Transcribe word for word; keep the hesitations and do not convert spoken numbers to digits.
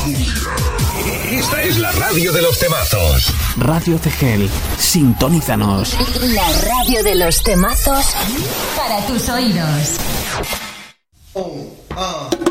Esta es la radio de los temazos. Radio Cegel, sintonízanos. La radio de los temazos para tus oídos. Oh, ah.